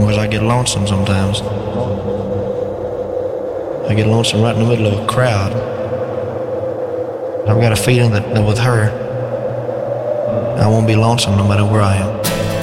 because I get lonesome sometimes. I get lonesome right in the middle of a crowd. I've got a feeling that with her, I won't be lonesome no matter where I am.